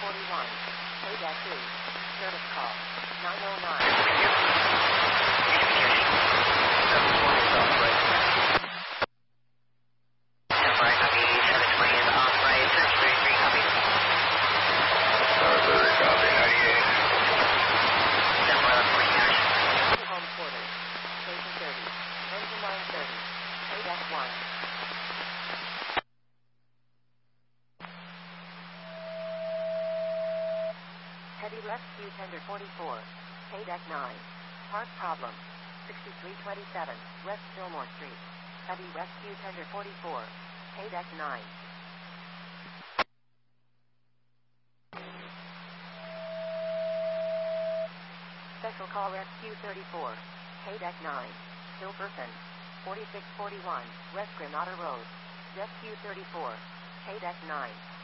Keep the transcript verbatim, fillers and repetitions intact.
forty-one. Paydeck two. Service call. nine oh nine. Home quarters. Station thirty. Engine nine thirty. Paydeck one. Heavy rescue tender forty-four. Paydeck nine. Part problem. sixty-three twenty-seven. West Fillmore Street. Heavy rescue tender forty-four. Paydeck nine. Special call rescue thirty-four. Paydeck nine. Still person. forty-six forty-one. West Granada Road. Rescue thirty-four. Paydeck nine.